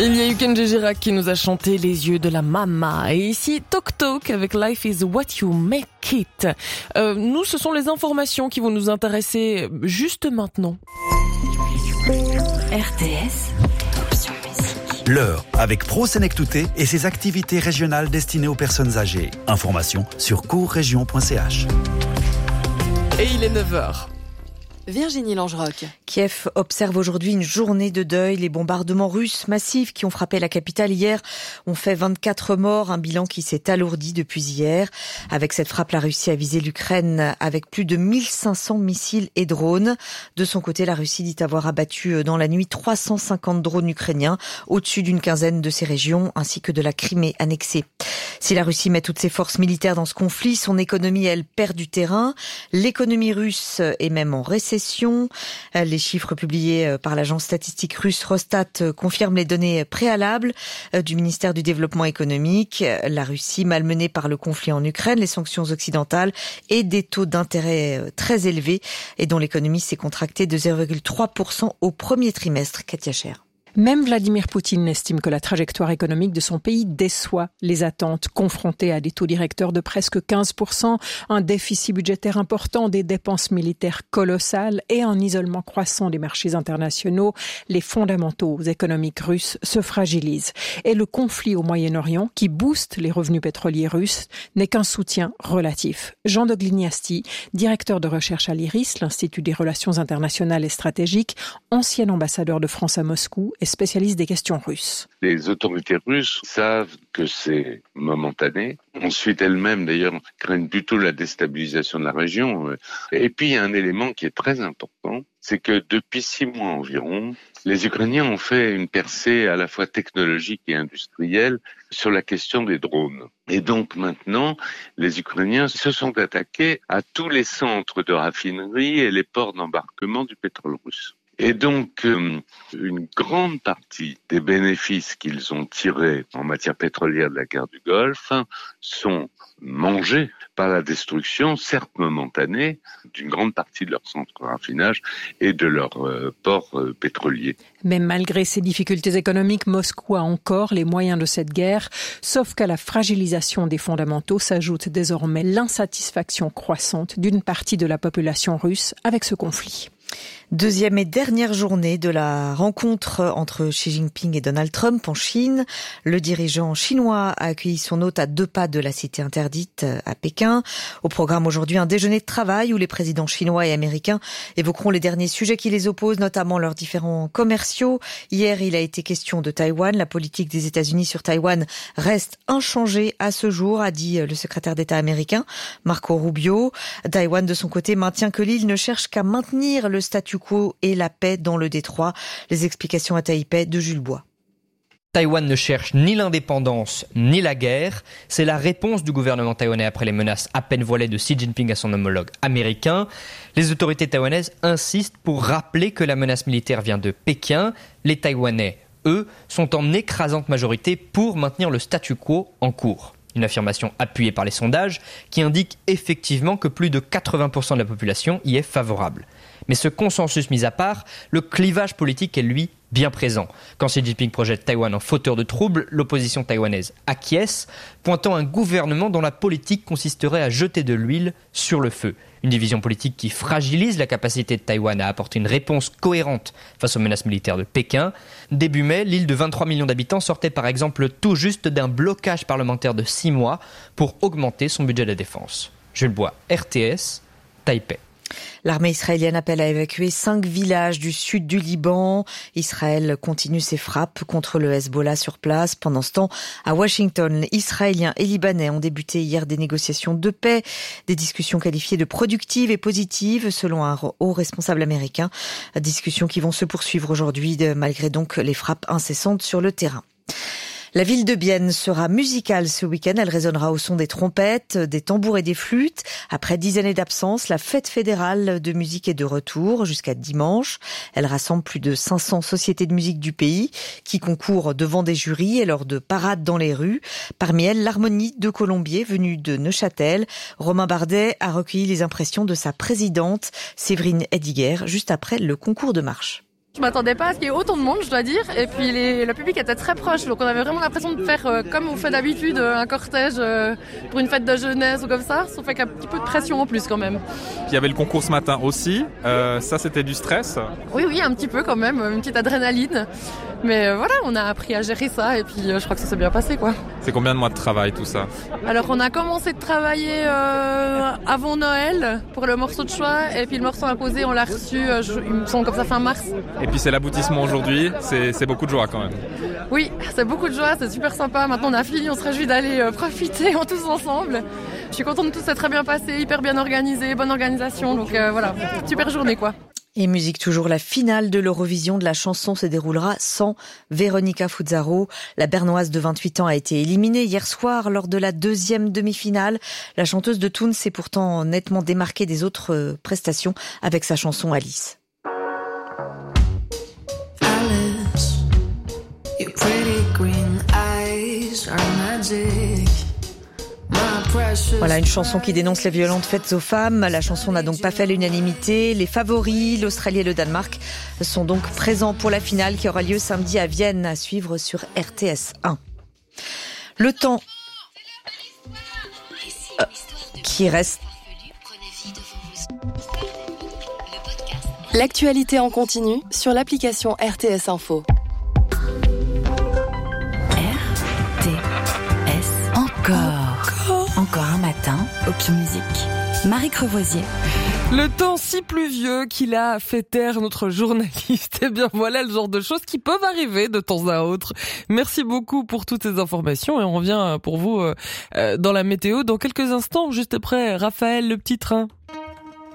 Il y a eu Kenji Girac qui nous a chanté Les yeux de la mama. Et ici, Tok Tok avec Life is what you make it. Nous, ce sont les informations qui vont nous intéresser juste maintenant. RTS, option musique. L'heure avec Pro Senectouté et ses activités régionales destinées aux personnes âgées. Informations sur courregion.ch. Et il est 9h. Virginie Langeroc. Kiev observe aujourd'hui une journée de deuil. Les bombardements russes massifs qui ont frappé la capitale hier ont fait 24 morts, un bilan qui s'est alourdi depuis hier. Avec cette frappe, la Russie a visé l'Ukraine avec plus de 1500 missiles et drones. De son côté, la Russie dit avoir abattu dans la nuit 350 drones ukrainiens au-dessus d'une quinzaine de ces régions, ainsi que de la Crimée annexée. Si la Russie met toutes ses forces militaires dans ce conflit, son économie, elle, perd du terrain. L'économie russe est même en récession. Les chiffres publiés par l'agence statistique russe Rosstat confirment les données préalables du ministère du Développement économique. La Russie, malmenée par le conflit en Ukraine, les sanctions occidentales et des taux d'intérêt très élevés et dont l'économie s'est contractée de 0,3% au premier trimestre. Katia Cher. Même Vladimir Poutine estime que la trajectoire économique de son pays déçoit les attentes, confronté à des taux directeurs de presque 15%, un déficit budgétaire important, des dépenses militaires colossales et un isolement croissant des marchés internationaux. Les fondamentaux économiques russes se fragilisent. Et le conflit au Moyen-Orient, qui booste les revenus pétroliers russes, n'est qu'un soutien relatif. Jean de Gliniasti, directeur de recherche à l'IRIS, l'Institut des relations internationales et stratégiques, ancien ambassadeur de France à Moscou, et spécialiste des questions russes. Les autorités russes savent que c'est momentané. Ensuite, elles-mêmes, d'ailleurs, craignent plutôt la déstabilisation de la région. Et puis, il y a un élément qui est très important, c'est que depuis 6 mois environ, les Ukrainiens ont fait une percée à la fois technologique et industrielle sur la question des drones. Et donc maintenant, les Ukrainiens se sont attaqués à tous les centres de raffinerie et les ports d'embarquement du pétrole russe. Et donc, une grande partie des bénéfices qu'ils ont tirés en matière pétrolière de la guerre du Golfe sont mangés par la destruction, certes momentanée, d'une grande partie de leurs centres de raffinage et de leurs ports pétroliers. Mais malgré ces difficultés économiques, Moscou a encore les moyens de cette guerre, sauf qu'à la fragilisation des fondamentaux s'ajoute désormais l'insatisfaction croissante d'une partie de la population russe avec ce conflit. Deuxième et dernière journée de la rencontre entre Xi Jinping et Donald Trump en Chine. Le dirigeant chinois a accueilli son hôte à 2 pas de la cité interdite à Pékin. Au programme aujourd'hui, un déjeuner de travail où les présidents chinois et américains évoqueront les derniers sujets qui les opposent, notamment leurs différends commerciaux. Hier, il a été question de Taïwan. La politique des États-Unis sur Taïwan reste inchangée à ce jour, a dit le secrétaire d'État américain Marco Rubio. Taïwan, de son côté, maintient que l'île ne cherche qu'à maintenir le statu quo et la paix dans le détroit. Les explications à Taipei de Jules Bois. Taïwan ne cherche ni l'indépendance ni la guerre. C'est la réponse du gouvernement taïwanais après les menaces à peine voilées de Xi Jinping à son homologue américain. Les autorités taïwanaises insistent pour rappeler que la menace militaire vient de Pékin. Les Taïwanais, eux, sont en écrasante majorité pour maintenir le statu quo en cours. Une affirmation appuyée par les sondages qui indique effectivement que plus de 80% de la population y est favorable. Mais ce consensus mis à part, le clivage politique est lui bien présent. Quand Xi Jinping projette Taïwan en fauteur de troubles, l'opposition taïwanaise acquiesce, pointant un gouvernement dont la politique consisterait à jeter de l'huile sur le feu. Une division politique qui fragilise la capacité de Taïwan à apporter une réponse cohérente face aux menaces militaires de Pékin. Début mai, l'île de 23 millions d'habitants sortait par exemple tout juste d'un blocage parlementaire de 6 mois pour augmenter son budget de défense. Jules Bois, RTS, Taipei. L'armée israélienne appelle à évacuer 5 villages du sud du Liban. Israël continue ses frappes contre le Hezbollah sur place. Pendant ce temps, à Washington, Israéliens et Libanais ont débuté hier des négociations de paix, des discussions qualifiées de productives et positives selon un haut responsable américain. Discussions qui vont se poursuivre aujourd'hui malgré donc les frappes incessantes sur le terrain. La ville de Bienne sera musicale ce week-end. Elle résonnera au son des trompettes, des tambours et des flûtes. Après 10 années d'absence, la fête fédérale de musique est de retour jusqu'à dimanche. Elle rassemble plus de 500 sociétés de musique du pays qui concourent devant des jurys et lors de parades dans les rues. Parmi elles, l'Harmonie de Colombier, venue de Neuchâtel. Romain Bardet a recueilli les impressions de sa présidente, Séverine Ediger, juste après le concours de marche. Je m'attendais pas à ce qu'il y ait autant de monde, je dois dire. Et puis le public était très proche, donc on avait vraiment l'impression de faire comme on fait d'habitude, un cortège pour une fête de jeunesse ou comme ça, sauf avec un petit peu de pression en plus quand même. Il y avait le concours ce matin aussi, ça c'était du stress? Oui, un petit peu quand même, une petite adrénaline. Mais voilà, on a appris à gérer ça et puis je crois que ça s'est bien passé quoi. C'est combien de mois de travail tout ça? Alors on a commencé de travailler avant Noël pour le morceau de choix et puis le morceau imposé on l'a reçu, il me semble comme ça fin mars. Et puis c'est l'aboutissement aujourd'hui, c'est beaucoup de joie quand même. Oui, c'est beaucoup de joie, c'est super sympa. Maintenant on a fini, on se réjouit d'aller profiter tous ensemble. Je suis contente que tout s'est très bien passé, hyper bien organisé, bonne organisation, donc voilà, super journée quoi. Et musique toujours, la finale de l'Eurovision de la chanson se déroulera sans Véronica Fuzzaro. La Bernoise de 28 ans a été éliminée hier soir lors de la deuxième demi-finale. La chanteuse de Toon s'est pourtant nettement démarquée des autres prestations avec sa chanson Alice. Alice, your pretty green eyes are magic. Voilà une chanson qui dénonce les violentes faites aux femmes. La chanson n'a donc pas fait l'unanimité. Les favoris, l'Australie et le Danemark, sont donc présents pour la finale qui aura lieu samedi à Vienne, à suivre sur RTS 1. Le temps qui reste. L'actualité en continu sur l'application RTS Info. RTS Encore un matin, Aucune musique. Marie Crevoisier. Le temps si pluvieux qu'il a fait taire notre journaliste. Eh bien voilà le genre de choses qui peuvent arriver de temps à autre. Merci beaucoup pour toutes ces informations et on revient pour vous dans la météo dans quelques instants, juste après Raphaël le petit train.